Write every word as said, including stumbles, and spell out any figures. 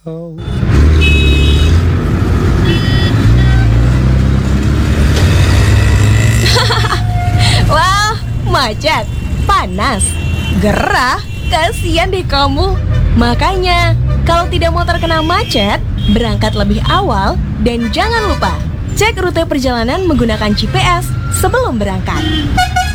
Oh. Wah, macet, panas, gerah, kasihan deh kamu. Makanya, kalau tidak mau terkena macet, berangkat lebih awal dan jangan lupa cek rute perjalanan menggunakan G P S sebelum berangkat.